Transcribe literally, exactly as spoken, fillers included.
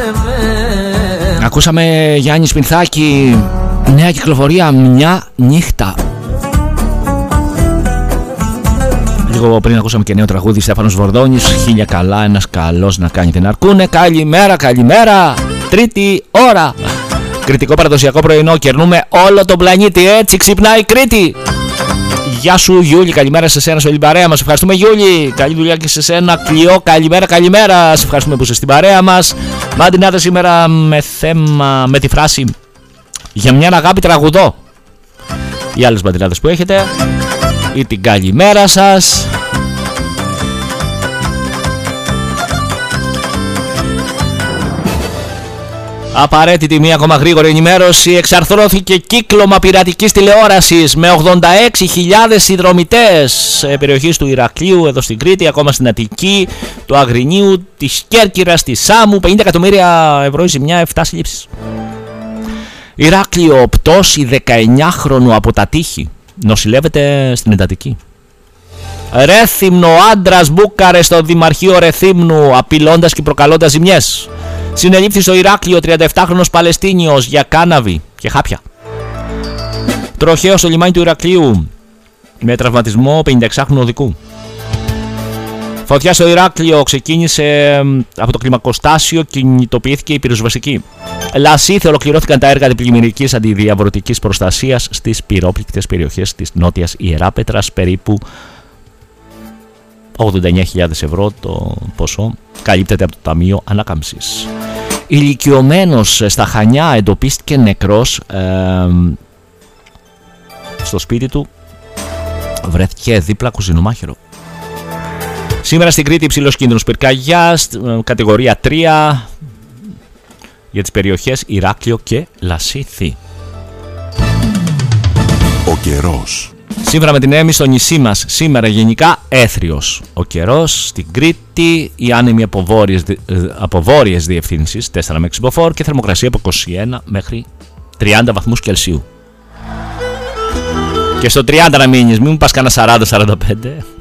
Ακούσαμε Γιάννη Σπινθάκη, νέα κυκλοφορία Μια νύχτα. Λίγο πριν ακούσαμε και νέο τραγούδι Στέφανος Βορδόνης, Χίλια καλά, ένας καλός να κάνει την αρκούνε. Καλημέρα, καλημέρα, τρίτη ώρα. Κρητικό παραδοσιακό πρωινό, κερνούμε όλο τον πλανήτη, έτσι ξυπνάει η Κρήτη. Γεια σου Γιούλη, καλημέρα σε σένα, σε όλη την παρέα μας. Ευχαριστούμε Γιούλη, καλή δουλειά και σε σένα. Κλειό, καλημέρα, καλημέρα. Σε ευχαριστούμε που είσαι στην παρέα μας. Μαντινάτε σήμερα με θέμα, με τη φράση για μια αγάπη τραγουδό. Οι άλλες μπαντινάδες που έχετε ή την καλημέρα σας. Απαραίτητη μία ακόμα γρήγορη ενημέρωση. Εξαρθρώθηκε κύκλωμα πειρατικής τηλεόρασης με ογδόντα έξι χιλιάδες συνδρομητές περιοχής του Ηρακλείου, εδώ στην Κρήτη, ακόμα στην Αττική, του Αγρινίου, της Κέρκυρας, της Σάμου. πενήντα εκατομμύρια ευρώ η ζημιά, επτά συλλήψεις. Ηράκλειο, πτώση δεκαεννιάχρονου από τα τείχη. Νοσηλεύεται στην εντατική. Ρέθυμνο, άντρας μπούκαρε στο Δημαρχείο Ρεθύμνου, απειλώντας και προκαλώντας ζημιές. Συνελήφθη στο Ηράκλειο τριανταεπτάχρονος Παλαιστίνιος για κάναβη και χάπια. Τροχαίο στο λιμάνι του Ηρακλείου με τραυματισμό πενηνταεξάχρονου οδικού. Φωτιά στο Ηράκλειο, ξεκίνησε από το κλιμακοστάσιο, κινητοποιήθηκε η πυροσβεστική. Λασίθ, ολοκληρώθηκαν τα έργα διπλημμυρικής αντιδιαβρωτικής προστασίας στις πυρόπληκτες περιοχές της Νότιας Ιεράπετρας, περίπου ογδόντα εννιά χιλιάδες ευρώ το ποσό, καλύπτεται από το Ταμείο Ανάκαμψης. Ηλικιωμένος στα Χανιά εντοπίστηκε νεκρός ε, στο σπίτι του, βρέθηκε δίπλα κουζινομάχαιρο. Σήμερα στην Κρήτη υψηλός κίνδυνος πυρκαγιάς, κατηγορία τρία για τις περιοχές Ηράκλειο και Λασίθι. Ο καιρός. Σύμφωνα με την ΕΜΗ, στο νησί μας σήμερα γενικά έθριος ο καιρός. Στην Κρήτη οι άνεμοι από βόρειες, από βόρειες διευθύνσεις τέσσερα με έξι μποφόρ και θερμοκρασία από είκοσι ένα μέχρι τριάντα βαθμούς Κελσίου. Και στο τριάντα να μείνεις, μην μου πας κανένα σαράντα σαράντα πέντε.